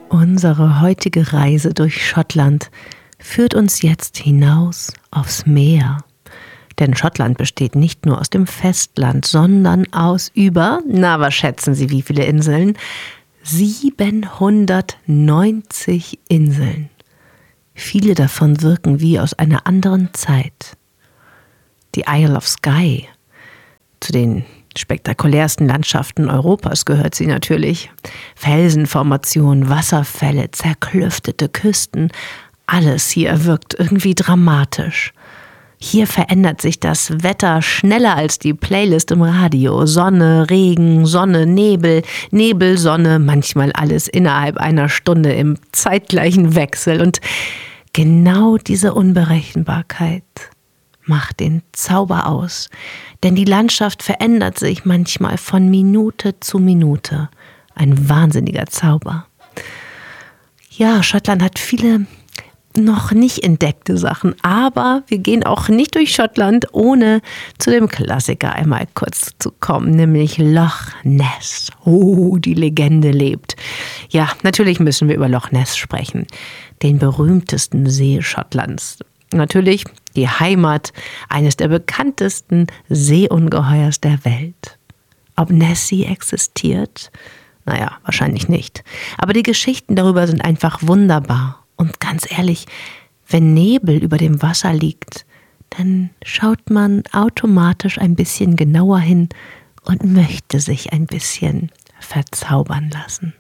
Unsere heutige Reise durch Schottland führt uns jetzt hinaus aufs Meer. Denn Schottland besteht nicht nur aus dem Festland, sondern aus was schätzen Sie, wie viele Inseln? 790 Inseln. Viele davon wirken wie aus einer anderen Zeit. Die Isle of Skye, zu den spektakulärsten Landschaften Europas gehört sie natürlich. Felsenformationen, Wasserfälle, zerklüftete Küsten, alles hier wirkt irgendwie dramatisch. Hier verändert sich das Wetter schneller als die Playlist im Radio. Sonne, Regen, Sonne, Nebel, Nebel, Sonne, manchmal alles innerhalb einer Stunde im zeitgleichen Wechsel. Und genau diese Unberechenbarkeit macht den Zauber aus. Denn die Landschaft verändert sich manchmal von Minute zu Minute. Ein wahnsinniger Zauber. Ja, Schottland hat viele noch nicht entdeckte Sachen, aber wir gehen auch nicht durch Schottland, ohne zu dem Klassiker einmal kurz zu kommen, nämlich Loch Ness. Oh, die Legende lebt. Ja, natürlich müssen wir über Loch Ness sprechen, den berühmtesten See Schottlands. Natürlich die Heimat eines der bekanntesten Seeungeheuers der Welt. Ob Nessie existiert? Naja, wahrscheinlich nicht. Aber die Geschichten darüber sind einfach wunderbar. Und ganz ehrlich, wenn Nebel über dem Wasser liegt, dann schaut man automatisch ein bisschen genauer hin und möchte sich ein bisschen verzaubern lassen.